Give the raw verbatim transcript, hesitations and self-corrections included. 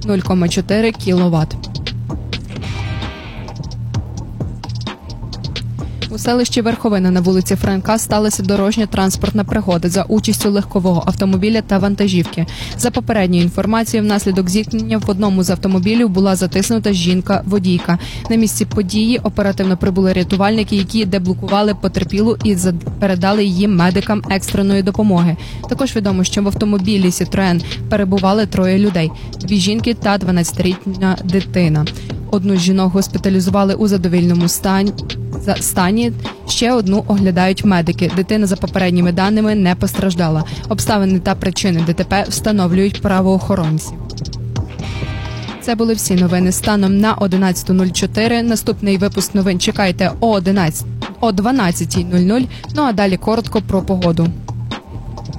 нуль комма чотири кіловат. У селищі Верховина на вулиці Франка сталася дорожньо-транспортна пригода за участю легкового автомобіля та вантажівки. За попередньою інформацією, внаслідок зіткнення в одному з автомобілів була затиснута жінка-водійка. На місці події оперативно прибули рятувальники, які деблокували потерпілу і передали її медикам екстреної допомоги. Також відомо, що в автомобілі «Сітроен» перебували троє людей – дві жінки та дванадцятирічна дитина. Одну з жінок госпіталізували у задовільному стані. За стані, ще одну оглядають медики. Дитина, за попередніми даними, не постраждала. Обставини та причини ДТП встановлюють правоохоронці. Це були всі новини станом на одинадцята нуль чотири. Наступний випуск новин чекайте о дванадцятій нуль нуль. Ну а далі коротко про погоду.